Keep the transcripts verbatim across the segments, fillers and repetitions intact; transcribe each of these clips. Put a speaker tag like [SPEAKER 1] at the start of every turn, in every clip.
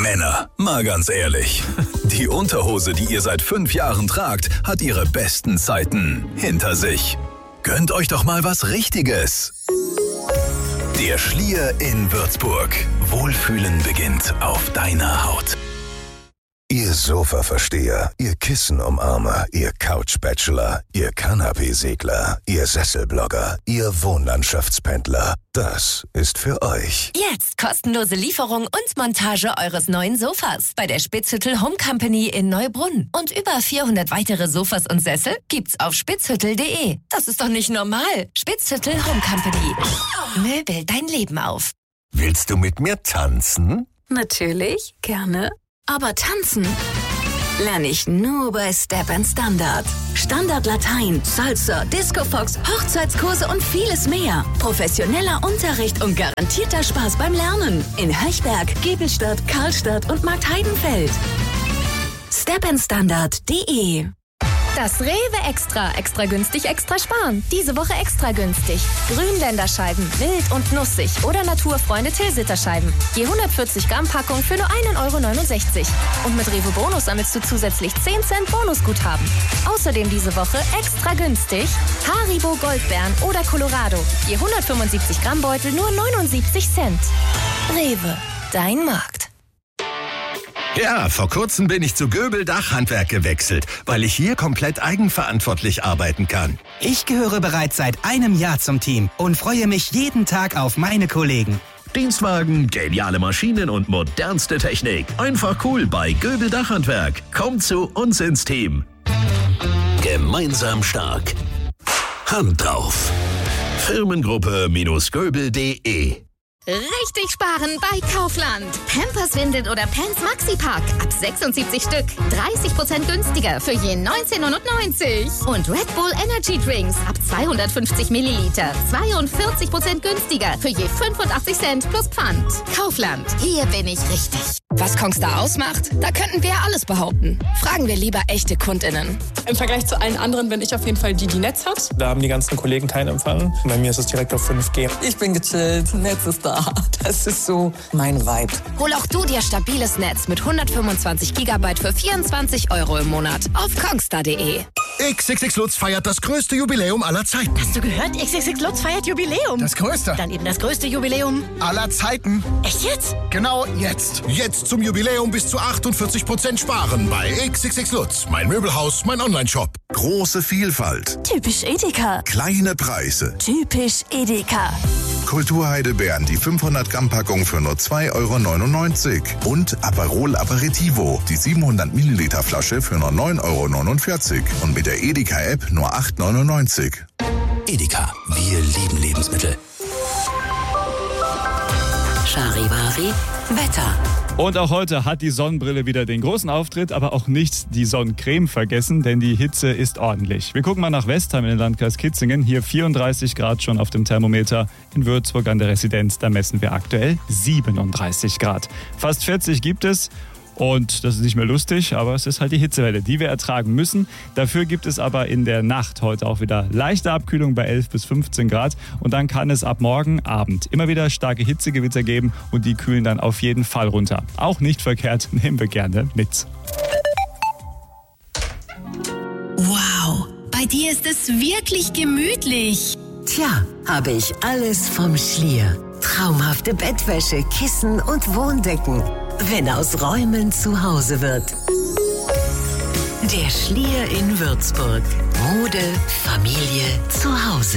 [SPEAKER 1] Männer, mal ganz ehrlich. Die Unterhose, die ihr seit fünf Jahren tragt, hat ihre besten Zeiten hinter sich. Gönnt euch doch mal was Richtiges. Der Schlier in Würzburg. Wohlfühlen beginnt auf deiner Haut.
[SPEAKER 2] Ihr Sofa-Versteher, ihr Kissen-Umarmer, ihr Couch-Bachelor, ihr Kanapee-Segler, ihr Sesselblogger, ihr Wohnlandschaftspendler. Das ist für euch.
[SPEAKER 3] Jetzt kostenlose Lieferung und Montage eures neuen Sofas bei der Spitzhüttel Home Company in Neubrunn. Und über vierhundert weitere Sofas und Sessel gibt's auf spitzhüttel punkt de. Das ist doch nicht normal. Spitzhüttel Home Company. Möbel dein Leben auf.
[SPEAKER 2] Willst du mit mir tanzen?
[SPEAKER 4] Natürlich, gerne. Aber tanzen lerne ich nur bei Step and Standard. Standard Latein, Salsa, Disco Fox, Hochzeitskurse und vieles mehr. Professioneller Unterricht und garantierter Spaß beim Lernen. In Höchberg, Gebelstadt, Karlstadt und Marktheidenfeld. step and standard punkt de.
[SPEAKER 5] Das Rewe Extra. Extra günstig, extra sparen. Diese Woche extra günstig. Grünländerscheiben, wild und nussig oder Naturfreunde Tilsiterscheiben. Je hundertvierzig Gramm Packung für nur ein Euro neunundsechzig. Und mit Rewe Bonus sammelst du zusätzlich zehn Cent Bonusguthaben. Außerdem diese Woche extra günstig Haribo Goldbeeren oder Colorado. Je hundertfünfundsiebzig Gramm Beutel nur neunundsiebzig Cent. Rewe, dein Markt.
[SPEAKER 6] Ja, vor kurzem bin ich zu Göbel Dachhandwerk gewechselt, weil ich hier komplett eigenverantwortlich arbeiten kann.
[SPEAKER 7] Ich gehöre bereits seit einem Jahr zum Team und freue mich jeden Tag auf meine Kollegen.
[SPEAKER 8] Dienstwagen, geniale Maschinen und modernste Technik. Einfach cool bei Göbel Dachhandwerk. Kommt zu uns ins Team. Gemeinsam stark. Hand drauf. Firmengruppe-göbel punkt de.
[SPEAKER 9] Richtig sparen bei Kaufland. Pampers, Windeln oder Pants Maxi-Pack. Ab sechsundsiebzig Stück. dreißig Prozent günstiger für je neunzehn neunundneunzig. Und Red Bull Energy Drinks. Ab zweihundertfünfzig Milliliter. zweiundvierzig Prozent günstiger für je fünfundachtzig Cent plus Pfand. Kaufland. Hier bin ich richtig.
[SPEAKER 10] Was Kongstar ausmacht? Da könnten wir ja alles behaupten. Fragen wir lieber echte KundInnen.
[SPEAKER 11] Im Vergleich zu allen anderen bin ich auf jeden Fall die, die Netz hat. Da haben die ganzen Kollegen keinen Empfang. Bei mir ist es direkt auf fünf G.
[SPEAKER 12] Ich bin gechillt. Netz ist da. Das ist so mein Vibe.
[SPEAKER 10] Hol auch du dir stabiles Netz mit hundertfünfundzwanzig Gigabyte für vierundzwanzig Euro im Monat auf kongstar punkt de.
[SPEAKER 13] X X X Lutz feiert das größte Jubiläum aller Zeiten.
[SPEAKER 14] Hast du gehört? X X X Lutz feiert Jubiläum.
[SPEAKER 13] Das größte.
[SPEAKER 14] Dann eben das größte Jubiläum
[SPEAKER 13] aller Zeiten.
[SPEAKER 14] Echt jetzt?
[SPEAKER 13] Genau jetzt. Jetzt zum Jubiläum bis zu achtundvierzig Prozent sparen bei X X X Lutz. Mein Möbelhaus, mein Onlineshop.
[SPEAKER 15] Große Vielfalt.
[SPEAKER 14] Typisch Edeka.
[SPEAKER 15] Kleine Preise.
[SPEAKER 14] Typisch Edeka.
[SPEAKER 15] Kulturheidelbeeren, die fünfhundert Gramm Packung für nur zwei Euro neunundneunzig. Und Aperol Aperitivo, die siebenhundert Milliliter Flasche für nur neun Euro neunundvierzig. Und mit der Edeka-App nur acht Euro neunundneunzig.
[SPEAKER 1] Edeka, wir lieben Lebensmittel.
[SPEAKER 4] Charivari Wetter.
[SPEAKER 16] Und auch heute hat die Sonnenbrille wieder den großen Auftritt, aber auch nicht die Sonnencreme vergessen, denn die Hitze ist ordentlich. Wir gucken mal nach Westheim in den Landkreis Kitzingen. Hier vierunddreißig Grad schon auf dem Thermometer. In Würzburg an der Residenz, da messen wir aktuell siebenunddreißig Grad. Fast vierzig gibt es. Und das ist nicht mehr lustig, aber es ist halt die Hitzewelle, die wir ertragen müssen. Dafür gibt es aber in der Nacht heute auch wieder leichte Abkühlung bei elf bis fünfzehn Grad. Und dann kann es ab morgen Abend immer wieder starke Hitzegewitter geben und die kühlen dann auf jeden Fall runter. Auch nicht verkehrt, nehmen wir gerne mit.
[SPEAKER 3] Wow, bei dir ist es wirklich gemütlich.
[SPEAKER 4] Tja, habe ich alles vom Schlier. Traumhafte Bettwäsche, Kissen und Wohndecken. Wenn aus Räumen zu Hause wird. Der Schlier in Würzburg. Mode, Familie, zu Hause.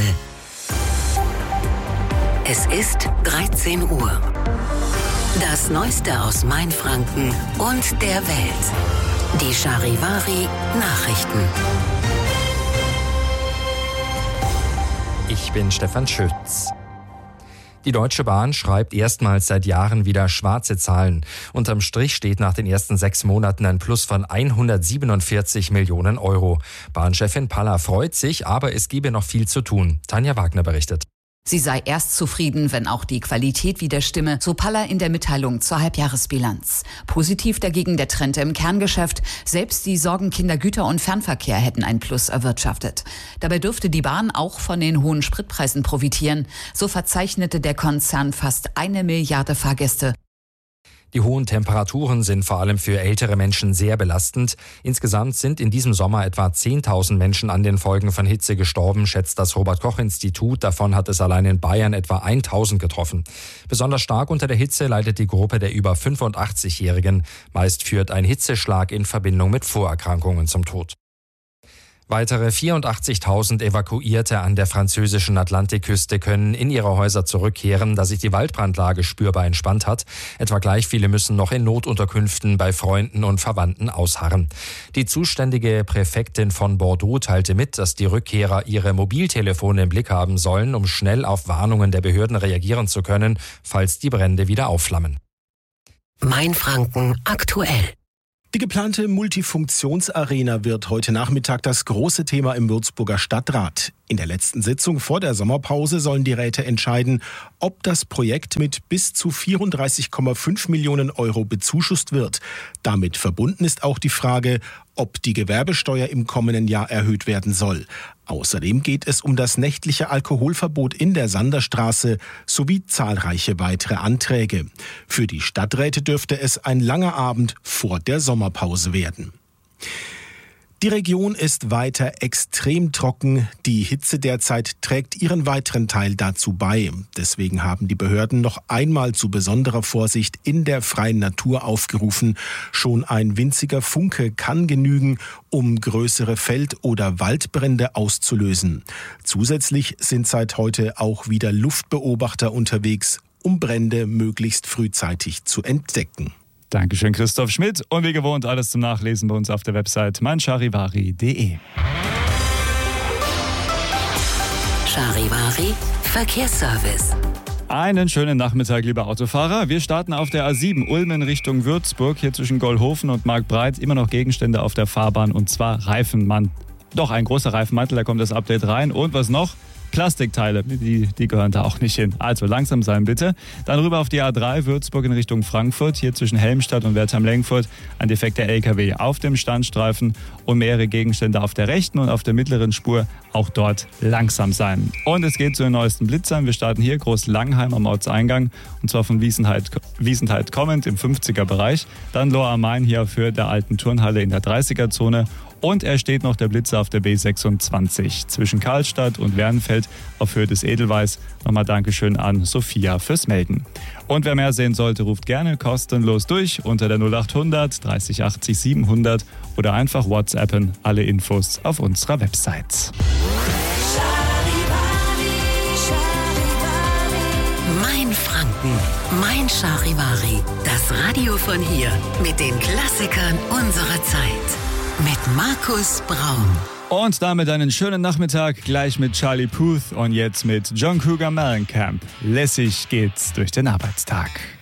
[SPEAKER 4] Es ist dreizehn Uhr. Das Neueste aus Mainfranken und der Welt. Die Charivari Nachrichten.
[SPEAKER 17] Ich bin Stefan Schütz. Die Deutsche Bahn schreibt erstmals seit Jahren wieder schwarze Zahlen. Unterm Strich steht nach den ersten sechs Monaten ein Plus von hundertsiebenundvierzig Millionen Euro. Bahnchefin Palla freut sich, aber es gebe noch viel zu tun. Tanja Wagner berichtet.
[SPEAKER 18] Sie sei erst zufrieden, wenn auch die Qualität wieder stimme, so Palla in der Mitteilung zur Halbjahresbilanz. Positiv dagegen der Trend im Kerngeschäft. Selbst die Sorgenkinder Güter- und Fernverkehr hätten ein Plus erwirtschaftet. Dabei dürfte die Bahn auch von den hohen Spritpreisen profitieren. So verzeichnete der Konzern fast eine Milliarde Fahrgäste.
[SPEAKER 17] Die hohen Temperaturen sind vor allem für ältere Menschen sehr belastend. Insgesamt sind in diesem Sommer etwa zehntausend Menschen an den Folgen von Hitze gestorben, schätzt das Robert-Koch-Institut. Davon hat es allein in Bayern etwa tausend getroffen. Besonders stark unter der Hitze leidet die Gruppe der über fünfundachtzigjährigen. Meist führt ein Hitzeschlag in Verbindung mit Vorerkrankungen zum Tod. Weitere vierundachtzigtausend Evakuierte an der französischen Atlantikküste können in ihre Häuser zurückkehren, da sich die Waldbrandlage spürbar entspannt hat. Etwa gleich viele müssen noch in Notunterkünften bei Freunden und Verwandten ausharren. Die zuständige Präfektin von Bordeaux teilte mit, dass die Rückkehrer ihre Mobiltelefone im Blick haben sollen, um schnell auf Warnungen der Behörden reagieren zu können, falls die Brände wieder aufflammen.
[SPEAKER 19] Mainfranken aktuell.
[SPEAKER 20] Die geplante Multifunktionsarena wird heute Nachmittag das große Thema im Würzburger Stadtrat. In der letzten Sitzung vor der Sommerpause sollen die Räte entscheiden, ob das Projekt mit bis zu vierunddreißig Komma fünf Millionen Euro bezuschusst wird. Damit verbunden ist auch die Frage, ob die Gewerbesteuer im kommenden Jahr erhöht werden soll. Außerdem geht es um das nächtliche Alkoholverbot in der Sanderstraße sowie zahlreiche weitere Anträge. Für die Stadträte dürfte es ein langer Abend vor der Sommerpause werden. Die Region ist weiter extrem trocken. Die Hitze derzeit trägt ihren weiteren Teil dazu bei. Deswegen haben die Behörden noch einmal zu besonderer Vorsicht in der freien Natur aufgerufen. Schon ein winziger Funke kann genügen, um größere Feld- oder Waldbrände auszulösen. Zusätzlich sind seit heute auch wieder Luftbeobachter unterwegs, um Brände möglichst frühzeitig zu entdecken.
[SPEAKER 16] Dankeschön, Christoph Schmidt. Und wie gewohnt, alles zum Nachlesen bei uns auf der Website meincharivari punkt de.
[SPEAKER 19] Charivari Verkehrsservice.
[SPEAKER 16] Einen schönen Nachmittag, liebe Autofahrer. Wir starten auf der A sieben Ulm in Richtung Würzburg. Hier zwischen Gollhofen und Marktbreit immer noch Gegenstände auf der Fahrbahn, und zwar Reifenmann. Doch, ein großer Reifenmantel, da kommt das Update rein. Und was noch? Plastikteile, die, die gehören da auch nicht hin. Also langsam sein bitte. Dann rüber auf die A drei Würzburg in Richtung Frankfurt. Hier zwischen Helmstadt und Wertheim-Lenkfurt ein defekter L K W auf dem Standstreifen und mehrere Gegenstände auf der rechten und auf der mittleren Spur. Auch dort langsam sein. Und es geht zu den neuesten Blitzern. Wir starten hier Groß-Langheim am Ortseingang, und zwar von Wiesenthal, Wiesenthal kommend im fünfziger Bereich. Dann Lohr am Main hier auf Höhe der alten Turnhalle in der dreißiger Zone. Und er steht noch der Blitzer auf der B sechsundzwanzig zwischen Karlstadt und Wernfeld auf Höhe des Edelweiß. Nochmal Dankeschön an Sophia fürs Melden. Und wer mehr sehen sollte, ruft gerne kostenlos durch unter der null achthundert dreißig achtzig siebenhundert oder einfach WhatsAppen. Alle Infos auf unserer Website.
[SPEAKER 19] Mainfranken, Mein Charivari. Das Radio von hier mit den Klassikern unserer Zeit. Mit Markus Braun.
[SPEAKER 16] Und damit einen schönen Nachmittag, gleich mit Charlie Puth und jetzt mit John Cougar Mellencamp. Lässig geht's durch den Arbeitstag.